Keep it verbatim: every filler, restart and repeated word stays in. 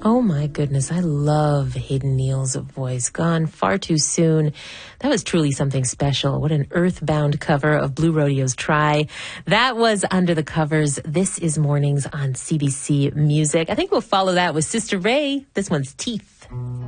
Oh my goodness, I love Hayden Neal's voice. Gone far too soon. That was truly something special. What an earthbound cover of Blue Rodeo's Try. That was Under the Covers. This is Mornings on C B C Music. I think we'll follow that with Sister Ray. This one's Teeth.